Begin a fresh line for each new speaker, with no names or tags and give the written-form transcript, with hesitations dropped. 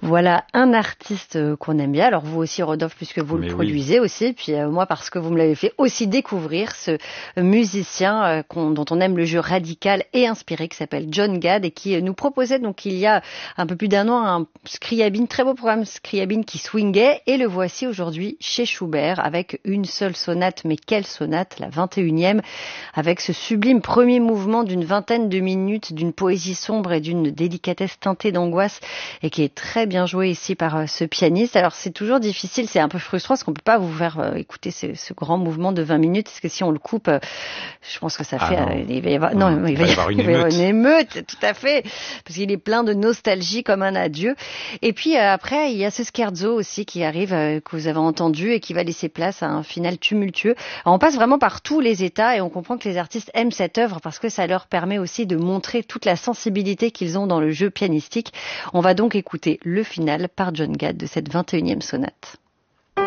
Voilà un artiste qu'on aime bien. Alors vous aussi, Rodolphe, puisque vous le produisez aussi. Puis moi, parce que vous me l'avez fait aussi découvrir, ce musicien dont on aime le jeu radical et inspiré, qui s'appelle John Gad et qui nous proposait donc il y a un peu plus d'un an un Scriabine, très beau programme Scriabine qui swingait. Et le voici aujourd'hui chez Schubert avec une seule sonate. Mais quelle sonate, la 21e, avec ce sublime premier mouvement d'une vingtaine de minutes, d'une poésie sombre et d'une délicatesse teintée d'angoisse et qui est très bien joué ici par ce pianiste. Alors c'est toujours difficile, c'est un peu frustrant parce qu'on peut pas vous faire écouter ce grand mouvement de 20 minutes parce que si on le coupe, je pense que ça fait il va y avoir il va y avoir une émeute, tout à fait, parce qu'il est plein de nostalgie comme un adieu. Et puis après il y a ce scherzo aussi qui arrive que vous avez entendu et qui va laisser place à un final tumultueux. Alors, on passe vraiment par tous les états et on comprend que les artistes aiment cette œuvre parce que ça leur permet aussi de montrer toute la sensibilité qu'ils ont dans le jeu pianistique. On va donc écouter le final par John Gad de cette 21e sonate.